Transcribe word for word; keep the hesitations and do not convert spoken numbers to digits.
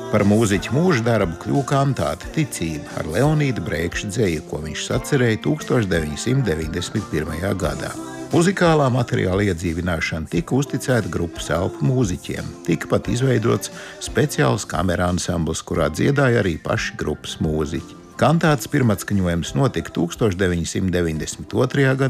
Par mūziķa mūža darbu kļuva kantāte Ticība ar Leonīda Breikša dzeju, ko viņš sacerēja tūkstoš deviņi simti deviņdesmit pirmajā gadā. Muzikālā materiāla iedzīvināšana tika uzticēta grupas elpu mūziķiem. Tika pat izveidots speciāls kamerā ansamblis, kurā dziedāja arī paši grupas mūziķi. Kantātes pirmatskaņojums notika tūkstoš deviņi simti deviņdesmit otrajā gadā.